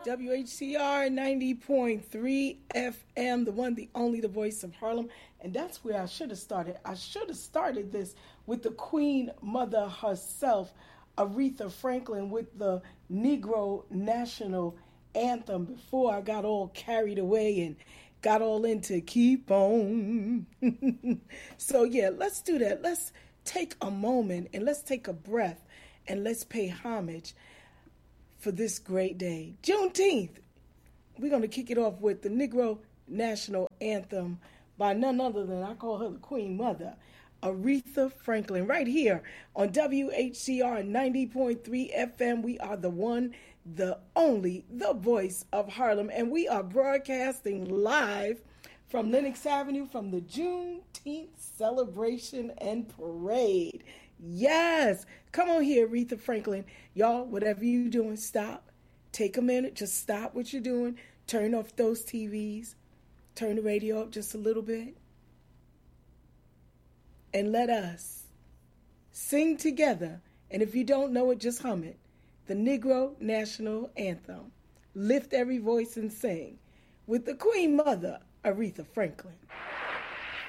WHCR 90.3 FM, the one, the only, the voice of Harlem. And that's where I should have started. I should have started this with the Queen Mother herself, Aretha Franklin, with the Negro National Anthem before I got all carried away and got all into keep on. So, yeah, let's do that. Let's take a moment and let's take a breath and let's pay homage for this great day. Juneteenth. We're going to kick it off with the Negro National Anthem by none other than, I call her the Queen Mother, Aretha Franklin, right here on WHCR 90.3 FM. We are the one, the only, the voice of Harlem, and we are broadcasting live from Lenox Avenue from the Juneteenth celebration and parade. Yes, come on here, Aretha Franklin. Y'all, whatever you're doing, stop. Take a minute, just stop what you're doing. Turn off those TVs. Turn the radio up just a little bit. And let us sing together. And if you don't know it, just hum it. The Negro National Anthem. Lift every voice and sing with the Queen Mother, Aretha Franklin.